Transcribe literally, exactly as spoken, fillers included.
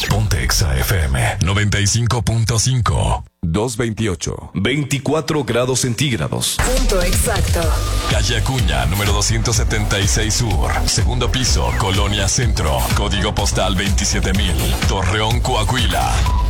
Ponte Exa F M noventa y cinco punto cinco. doscientos veintiocho. veinticuatro grados centígrados. Punto exacto. Calle Acuña, número doscientos setenta y seis Sur. Segundo piso, Colonia Centro. Código postal veintisiete mil. Torreón, Coahuila.